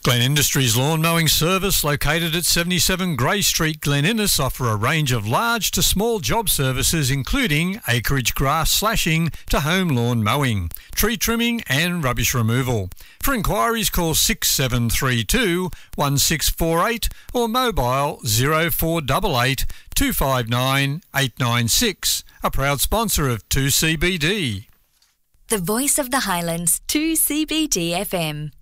Glen Industries Lawn Mowing Service, located at 77 Grey Street, Glen Innes, offer a range of large to small job services including acreage grass slashing to home lawn mowing, tree trimming and rubbish removal. For inquiries, call 6732 1648 or mobile 0488 259 896. A proud sponsor of 2CBD. The Voice of the Highlands, 2CBD FM.